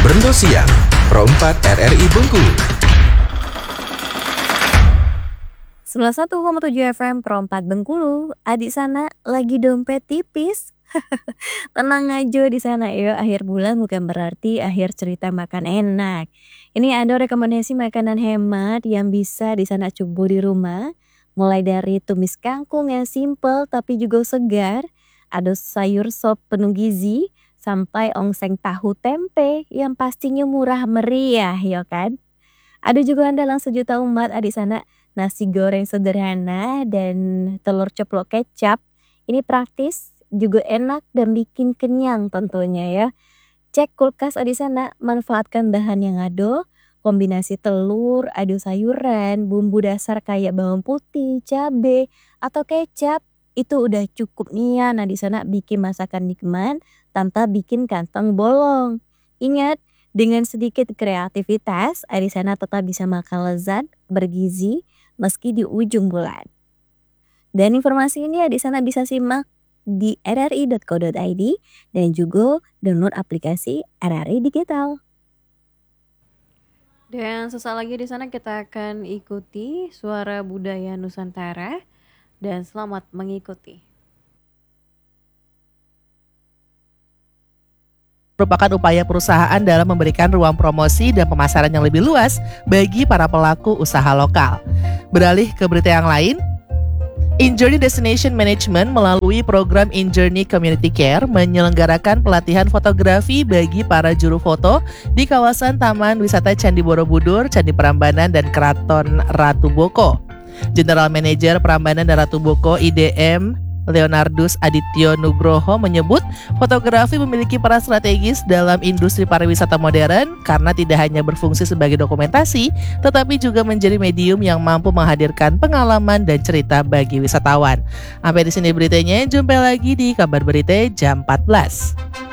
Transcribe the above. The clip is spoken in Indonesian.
Brendo Siang, Pro 4 RRI Bengkulu. 91,7 FM Pro 4 Bengkulu. Adik sana lagi dompet tipis. Tenang aja di sana ya, akhir bulan bukan berarti akhir cerita makan enak. Ini ada rekomendasi makanan hemat yang bisa di sana coba di rumah. Mulai dari tumis kangkung yang simple tapi juga segar, ada sayur sop penuh gizi, sampai ongseng tahu tempe yang pastinya murah meriah ya kan. Ada juga andalan sejuta umat di sana, nasi goreng sederhana dan telur ceplok kecap. Ini praktis, juga enak dan bikin kenyang tentunya ya. Cek kulkas di sana, manfaatkan bahan yang ada, kombinasi telur, ada sayuran, bumbu dasar kayak bawang putih, cabe, atau kecap. Itu udah cukup nih ya, nah di sana bikin masakan nikmat tanpa bikin kantong bolong. Ingat, dengan sedikit kreativitas, di sana tetap bisa makan lezat, bergizi, meski di ujung bulan. Dan informasi ini di sana bisa simak di rri.co.id dan juga download aplikasi RRI Digital. Dan sesaat lagi di sana kita akan ikuti Suara Budaya Nusantara dan selamat mengikuti. Merupakan upaya perusahaan dalam memberikan ruang promosi dan pemasaran yang lebih luas bagi para pelaku usaha lokal. Beralih ke berita yang lain, InJourney Destination Management melalui program InJourney Community Care menyelenggarakan pelatihan fotografi bagi para juru foto di kawasan Taman Wisata Candi Borobudur, Candi Prambanan, dan Keraton Ratu Boko. General Manager Prambanan dan Ratu Boko IDM Leonardus Adityo Nugroho menyebut fotografi memiliki peran strategis dalam industri pariwisata modern karena tidak hanya berfungsi sebagai dokumentasi, tetapi juga menjadi medium yang mampu menghadirkan pengalaman dan cerita bagi wisatawan. Sampai di sini beritanya, jumpa lagi di Kabar Berita jam 14.